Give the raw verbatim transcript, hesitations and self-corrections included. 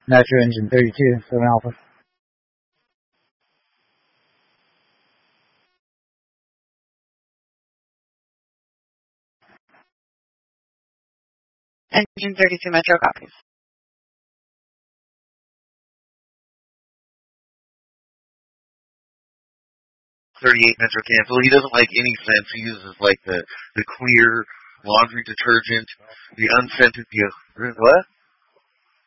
Nitro Engine thirty-two, seven Alpha. Engine thirty-two Metro copies. thirty-eight Metro cancel. He doesn't like any scents. He uses like the, the clear laundry detergent, the unscented, the, what?